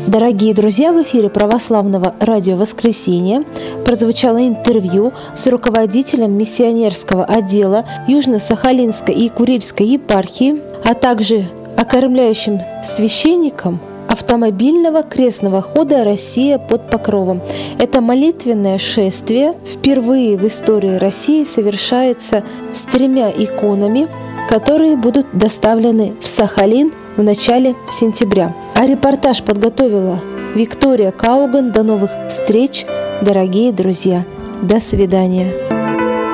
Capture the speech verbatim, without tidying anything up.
Дорогие друзья, в эфире Православного радио «Воскресенье» прозвучало интервью с руководителем миссионерского отдела Южно-Сахалинской и Курильской епархии, а также окормляющим священником автомобильного крестного хода «Россия под покровом». Это молитвенное шествие впервые в истории России совершается с тремя иконами, которые будут доставлены в Сахалин в начале сентября. А репортаж подготовила Виктория Кауган. До новых встреч, дорогие друзья. До свидания.